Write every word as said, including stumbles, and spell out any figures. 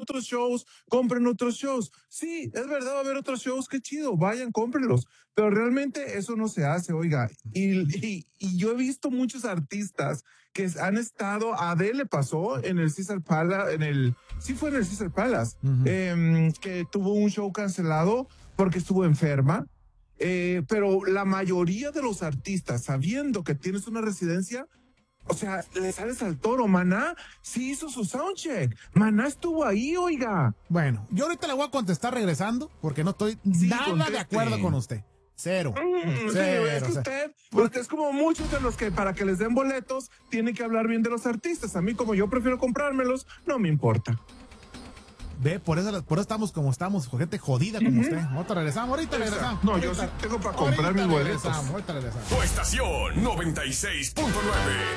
otros shows, compren otros shows. Sí, es verdad, va a haber otros shows, qué chido, vayan, cómprenlos. Pero realmente eso no se hace, oiga. Y, y, y yo he visto muchos artistas que han estado, a Adele le pasó en el Caesar Palace, en el, sí fue en el Caesar Palace, uh-huh. eh, que tuvo un show cancelado porque estuvo enferma. Eh, pero la mayoría de los artistas, sabiendo que tienes una residencia, o sea, le sales al toro. Maná sí hizo su soundcheck. Maná estuvo ahí, oiga. Bueno, yo ahorita le voy a contestar regresando porque no estoy sí, nada conteste. de acuerdo con usted. Cero. Mm, Cero. Sí, es que usted, usted es como muchos de los que para que les den boletos tienen que hablar bien de los artistas. A mí, como yo prefiero comprármelos, no me importa. Ve, por eso, por eso estamos como estamos, gente jodida como uh-huh. usted. Ahorita regresamos, ahorita regresamos. No, ahorita, yo sí tengo para comprar mis boletos. Regresamos, ahorita regresamos. Tu estación noventa y seis punto nueve.